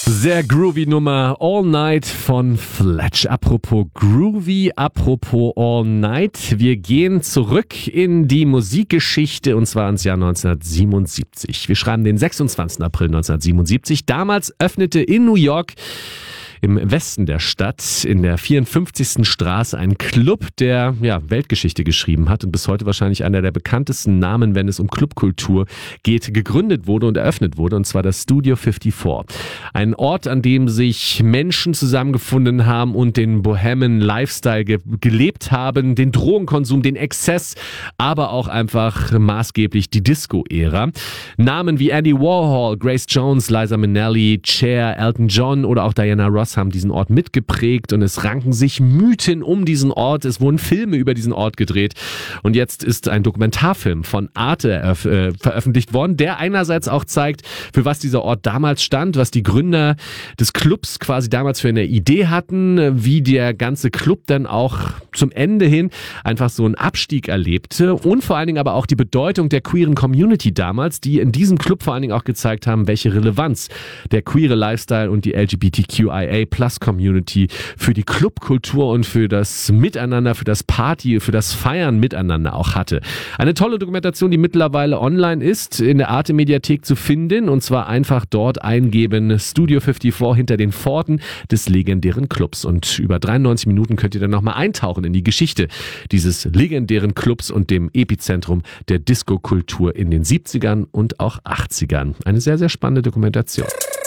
Sehr groovy Nummer All Night von Fletch. Apropos groovy, apropos All Night. Wir gehen zurück in die Musikgeschichte und zwar ins Jahr 1977. Wir schreiben den 26. April 1977. Damals öffnete in New York im Westen der Stadt, in der 54. Straße, ein Club, der Weltgeschichte geschrieben hat und bis heute wahrscheinlich einer der bekanntesten Namen, wenn es um Clubkultur geht, gegründet wurde und eröffnet wurde, und zwar das Studio 54. Ein Ort, an dem sich Menschen zusammengefunden haben und den Bohemian Lifestyle gelebt haben, den Drogenkonsum, den Exzess, aber auch einfach maßgeblich die Disco-Ära. Namen wie Andy Warhol, Grace Jones, Liza Minnelli, Cher, Elton John oder auch Diana Ross haben diesen Ort mitgeprägt und es ranken sich Mythen um diesen Ort. Es wurden Filme über diesen Ort gedreht und jetzt ist ein Dokumentarfilm von Arte veröffentlicht worden, der einerseits auch zeigt, für was dieser Ort damals stand, was die Gründer des Clubs quasi damals für eine Idee hatten, wie der ganze Club dann auch zum Ende hin einfach so einen Abstieg erlebte und vor allen Dingen aber auch die Bedeutung der queeren Community damals, die in diesem Club vor allen Dingen auch gezeigt haben, welche Relevanz der queere Lifestyle und die LGBTQIA+-Community für die Clubkultur und für das Miteinander, für das Party, für das Feiern miteinander auch hatte. Eine tolle Dokumentation, die mittlerweile online ist, in der Arte-Mediathek zu finden, und zwar einfach dort eingeben, Studio 54 hinter den Pforten des legendären Clubs, und über 93 Minuten könnt ihr dann nochmal eintauchen in die Geschichte dieses legendären Clubs und dem Epizentrum der Disco-Kultur in den 70ern und auch 80ern. Eine sehr, sehr spannende Dokumentation.